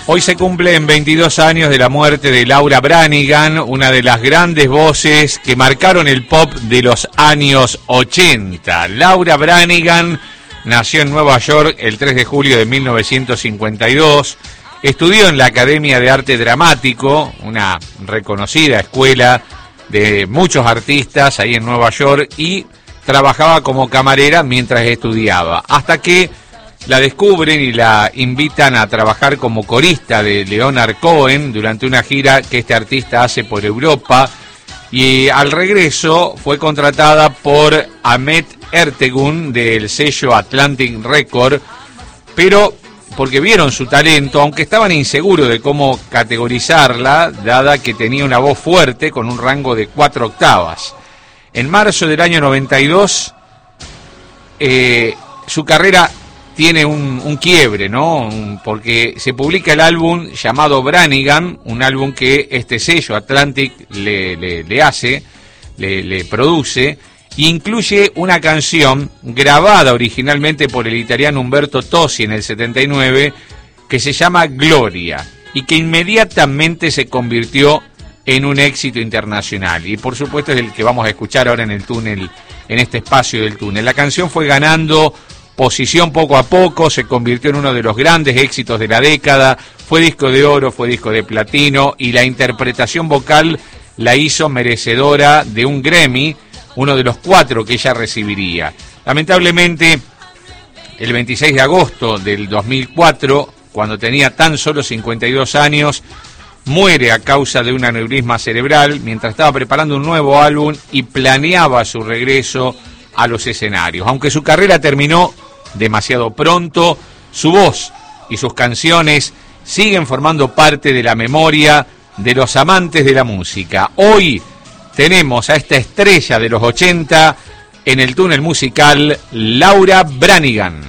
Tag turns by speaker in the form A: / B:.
A: Hoy se cumplen 22 años de la muerte de Laura Branigan, una de las grandes voces que marcaron el pop de los años 80. Laura Branigan nació en Nueva York el 3 de julio de 1952, estudió en la Academia de Arte Dramático, una reconocida escuela de muchos artistas ahí en Nueva York, y trabajaba como camarera mientras estudiaba, hasta que la descubren y la invitan a trabajar como corista de Leonard Cohen durante una gira que este artista hace por Europa, y al regreso fue contratada por Ahmet Ertegun del sello Atlantic Record, pero porque vieron su talento, aunque estaban inseguros de cómo categorizarla, dada que tenía una voz fuerte con un rango de 4 octavas. En marzo del año 92, su carrera tiene un quiebre, ¿no? Porque se publica el álbum llamado Branigan, un álbum que este sello Atlantic le produce, e incluye una canción grabada originalmente por el italiano Umberto Tozzi en el 79, que se llama Gloria, y que inmediatamente se convirtió en un éxito internacional. Y por supuesto es el que vamos a escuchar ahora en el túnel, en este espacio del túnel. La canción fue ganando posición poco a poco, se convirtió en uno de los grandes éxitos de la década, fue disco de oro, fue disco de platino, y la interpretación vocal la hizo merecedora de un Grammy, uno de los 4 que ella recibiría. Lamentablemente, el 26 de agosto del 2004, cuando tenía tan solo 52 años, muere a causa de un aneurisma cerebral mientras estaba preparando un nuevo álbum y planeaba su regreso a los escenarios. Aunque su carrera terminó demasiado pronto, su voz y sus canciones siguen formando parte de la memoria de los amantes de la música. Hoy tenemos a esta estrella de los 80 en el túnel musical, Laura Branigan.